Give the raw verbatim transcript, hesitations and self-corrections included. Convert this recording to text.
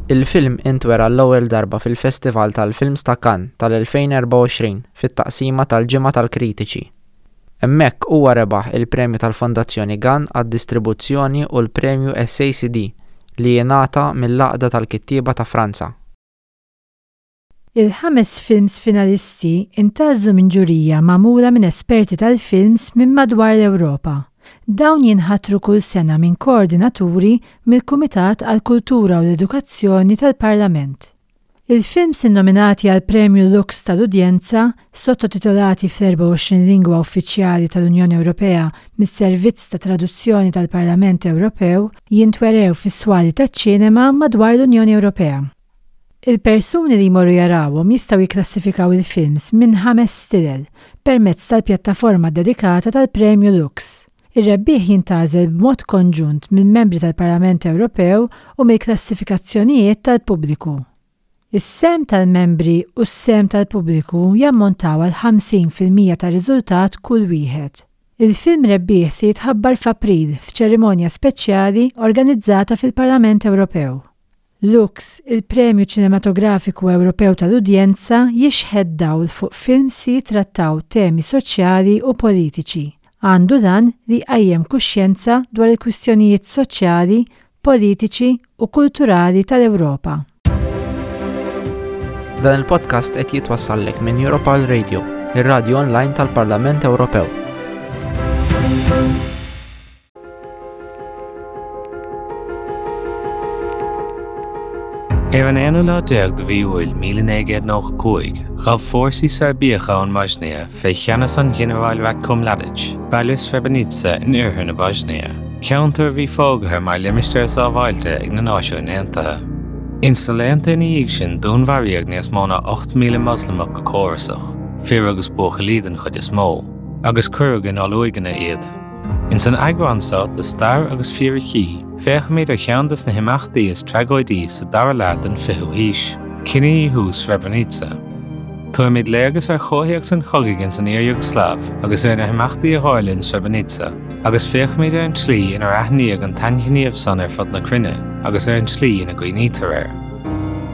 Il-film intwera l-ewwel darba fil-Festival tal-Films ta' Cannes tal-elfejn u erba' u għoxrin fit-taqsima tal-Ġimgħa tal-Kritiċi. Hemmhekk huwa rebaħ il-Premju tal-Fondazzjoni Gann għad-distribuzzjoni u l-Premju S A C D li jingħata mill-Għaqda tal-Kittieba ta' Franza. Il-ħames films finalisti intgħażżu minn ġurija magħmula minn esperti tal-films minn madwar l-Ewropa. Dawn jinħatru kull sena minn koordinaturi mill-Kumitat għall-Kultura u l-Edukazzjoni tal-Parlament. Il-films innominati għal Premju Lux tal-Udjenza, sottotitolati fl-erba' u għoxrin lingwa uffiċjali tal-Unjoni Ewropea mis-Servizz ta' Traduzzjoni tal-Parlament Ewropew, jintwerew fis-swali taċ-ċinema madwar l-Unjoni Ewropea. Il-persuni li jmorru jarawhom jistgħu jikklassifikaw il-films minn ħames stilel permezz tal-pjattaforma dedikata tal-Premju Lux. Ir-rebbieħ jintgħażel b'mod konġunt mill-membri tal-Parlament Ewropew u mill-klassifikazzjonijiet tal-pubbliku. Is-sehem tal-membri u s-sehem tal-pubbliku jammontaw għal ħamsin fil-mija tar-riżultat kull wieħed. Il-film rebbieħ se jitħabbar f'April f'ċerimonja speċjali organizzata fil-Parlament Ewropew. Lux, il-Premju Ċinematografiku Ewropew tal-Udjenza, jixħed dawl fuq films li jitrattaw temi soċjali u politiċi. Għandu dan li jqajjem kuxjenza dwar il-kwistjonijiet soċjali, politiċi u kulturali tal-Ewropa. Dan il-podcast qed jitwassallek minn Europal Radio, ir-radju online tal-Parlament Ewropew. Ar an aonú lá déag de bhí uail mille naige nóg cúig, gab fórsaí Serbíocha an Bosnia fé cheannas an Generál Ratko Mladic, Baillius Srebrenica in uirthi na Bosnia. Ceantar bhí fógatha mar limistéar sábháilte ag na náisiún aontaithe. Installéanta ina dhiaidh sin dún bharíoch níos mó ná ocht míle Muslimach go córasach, fir agus buacha lídan chud is mó, agus cuirg in áluigena iad. In san agránsa de star agus fíor chí, féach méid ar cheandas na himachtaí is tregóidí sa dara leat an fiú híis, cinní hús Srebrenica. Tuair méid léargas ar chóthaíocht san chogaigin san éireag Slav agus ar na himachtaí a háirlinn Srebrenica, agus féach méid ar an tlí in ar aithníag an taingníomh san ar fud na cruinne, agus ar an tlí ina gcuoinítear air.